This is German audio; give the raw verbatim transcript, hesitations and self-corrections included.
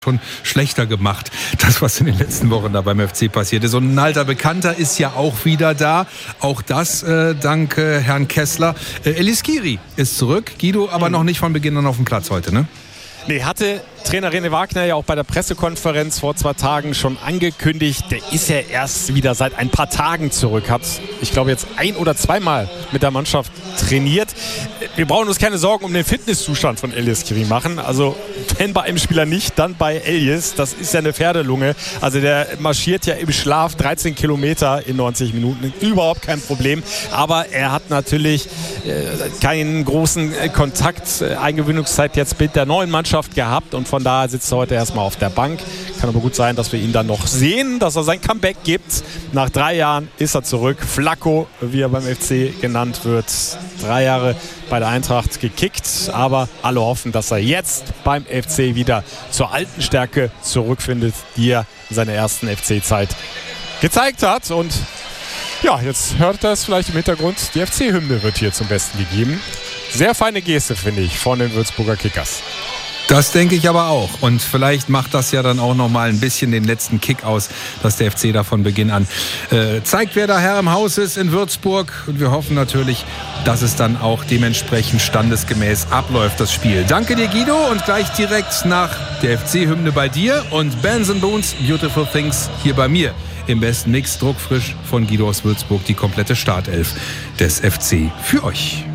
schon schlechter gemacht, das, was in den letzten Wochen da beim F C passiert ist. Und ein alter Bekannter ist ja auch wieder da. Auch das äh, dank äh, Herrn Kessler. Äh, Elis Skiri ist zurück. Guido aber mhm. noch nicht von Beginn an auf dem Platz heute, ne? Nee, hatte Trainer René Wagner ja auch bei der Pressekonferenz vor zwei Tagen schon angekündigt. Der ist ja erst wieder seit ein paar Tagen zurück. Hat, ich glaube, jetzt ein- oder zweimal mit der Mannschaft trainiert. Wir brauchen uns keine Sorgen um den Fitnesszustand von Elis Skiri machen. Also, wenn bei einem Spieler nicht, dann bei Elis. Das ist ja eine Pferdelunge. Also, der marschiert ja im Schlaf dreizehn Kilometer in neunzig Minuten. Überhaupt kein Problem. Aber er hat natürlich äh, keinen großen äh, Kontakt, äh, Eingewöhnungszeit jetzt mit der neuen Mannschaft gehabt. Und von daher sitzt er heute erstmal auf der Bank. Kann aber gut sein, dass wir ihn dann noch sehen, dass er sein Comeback gibt. Nach drei Jahren ist er zurück. Flacco, wie er beim F C genannt wird. Drei Jahre bei der Eintracht gekickt. Aber alle hoffen, dass er jetzt beim F C wieder zur alten Stärke zurückfindet, die er in seiner ersten F C-Zeit gezeigt hat. Und ja, jetzt hört er es vielleicht im Hintergrund. Die F C-Hymne wird hier zum Besten gegeben. Sehr feine Geste, finde ich, von den Würzburger Kickers. Das denke ich aber auch. Und vielleicht macht das ja dann auch noch mal ein bisschen den letzten Kick aus, dass der F C da von Beginn an äh, zeigt, wer da Herr im Haus ist in Würzburg. Und wir hoffen natürlich, dass es dann auch dementsprechend standesgemäß abläuft, das Spiel. Danke dir, Guido. Und gleich direkt nach der F C-Hymne bei dir und Bands and Boons, Beautiful Things hier bei mir. Im besten Mix, druckfrisch von Guido aus Würzburg, die komplette Startelf des F C für euch.